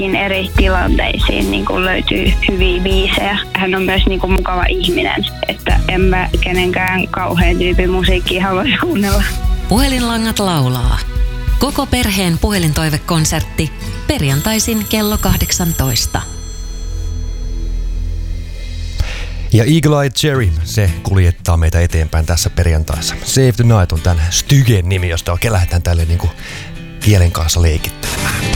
kaikkiin eri tilanteisiin niin kuin löytyy hyviä biisejä. Hän on myös niin kuin mukava ihminen, että en mä kenenkään kauhean tyypin musiikkia haluaisi kuunnella. Puhelinlangat laulaa. Koko perheen puhelintoivekonsertti perjantaisin kello 18. Ja Eagle Eye Cherry, se kuljettaa meitä eteenpäin tässä perjantaissa. Save the Night on tämän Stygen nimi, josta oikein lähdetään tälle niinku kielen kanssa leikittelemään.